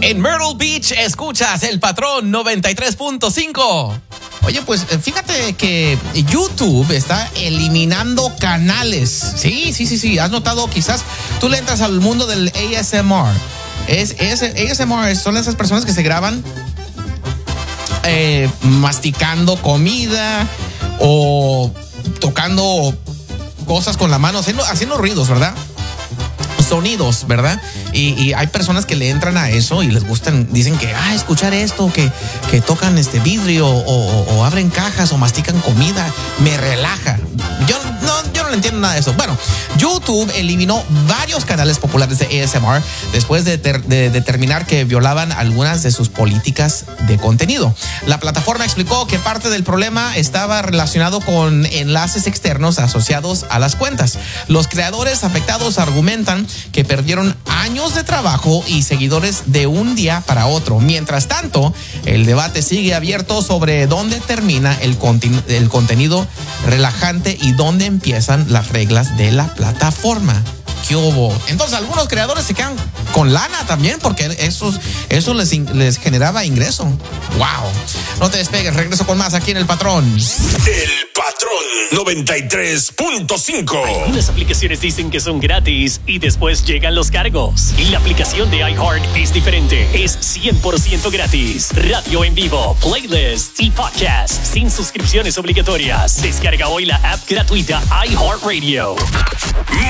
En Myrtle Beach escuchas El Patrón 93.5. Oye, pues fíjate que YouTube está eliminando canales. Sí. ¿Has notado? Quizás tú le entras al mundo del ASMR. ASMR son esas personas que se graban masticando comida o tocando cosas con la mano, haciendo ruidos, ¿verdad? Sonidos, ¿verdad? Y hay personas que le entran a eso y les gustan, dicen que escuchar esto, que tocan vidrio o abren cajas o mastican comida, me relaja. Yo no le entiendo nada de eso. Bueno, YouTube eliminó varios canales populares de ASMR después de determinar que violaban algunas de sus políticas de contenido. La plataforma explicó que parte del problema estaba relacionado con enlaces externos asociados a las cuentas. Los creadores afectados argumentan que perdieron años de trabajo y seguidores de un día para otro. Mientras tanto, el debate sigue abierto sobre dónde termina el contenido relajante y dónde empiezan las reglas de la plataforma. ¿Qué hubo? Entonces, algunos creadores se quedan con lana también porque eso les generaba ingreso. ¡Wow! No te despegues, regreso con más aquí en El Patrón. El Patrón 93.5. Algunas aplicaciones dicen que son gratis y después llegan los cargos. Y la aplicación de iHeart es diferente. Es 100% gratis. Radio en vivo, playlists y podcasts sin suscripciones obligatorias. Descarga hoy la app gratuita iHeartRadio.